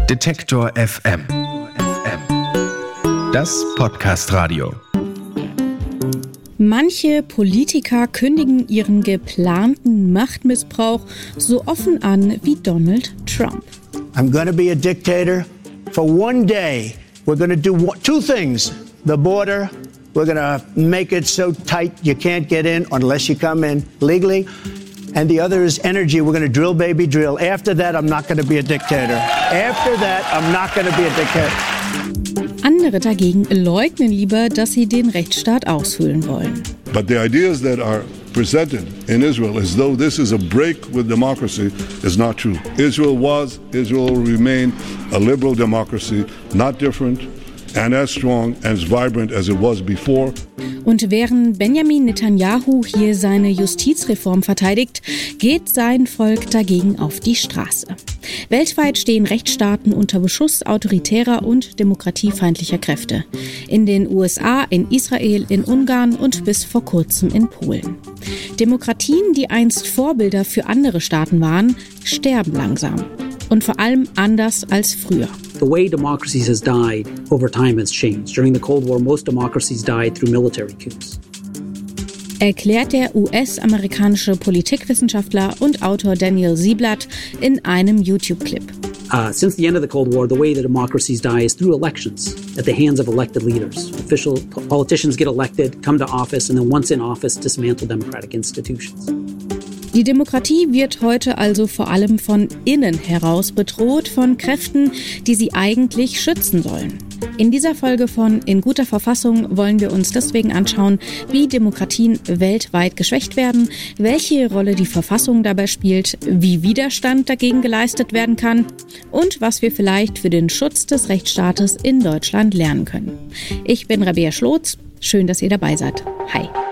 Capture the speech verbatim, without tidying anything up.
Detektor F M. Das Podcast-Radio. Manche Politiker kündigen ihren geplanten Machtmissbrauch so offen an wie Donald Trump. I'm going to be a dictator for one day. We're going to do two things. The border, we're going to make it so tight you can't get in unless you come in legally. And the other is energy. We're going to drill, baby, drill. After that, I'm not going to be a dictator. After that, I'm not going to be a dictator. Andere dagegen leugnen lieber, dass sie den Rechtsstaat aushöhlen wollen. But the ideas that are presented in Israel as though this is a break with democracy is not true. Israel was, Israel will remain a liberal democracy, not different and as strong and as vibrant as it was before. Und während Benjamin Netanyahu hier seine Justizreform verteidigt, geht sein Volk dagegen auf die Straße. Weltweit stehen Rechtsstaaten unter Beschuss autoritärer und demokratiefeindlicher Kräfte. In den U S A, in Israel, in Ungarn und bis vor kurzem in Polen. Demokratien, die einst Vorbilder für andere Staaten waren, sterben langsam. Und vor allem anders als früher. The way democracies has died over time has changed. During the Cold War, most democracies died through military coups. Erklärt der U S-amerikanische Politikwissenschaftler und Autor Daniel Ziblatt in einem YouTube-Clip. Uh, since the end of the Cold War, the way that democracies die is through elections at the hands of elected leaders. Official politicians get elected, come to office, and then once in office, dismantle democratic institutions. Die Demokratie wird heute also vor allem von innen heraus bedroht, von Kräften, die sie eigentlich schützen sollen. In dieser Folge von In guter Verfassung wollen wir uns deswegen anschauen, wie Demokratien weltweit geschwächt werden, welche Rolle die Verfassung dabei spielt, wie Widerstand dagegen geleistet werden kann und was wir vielleicht für den Schutz des Rechtsstaates in Deutschland lernen können. Ich bin Rabea Schlotz, schön, dass ihr dabei seid. Hi.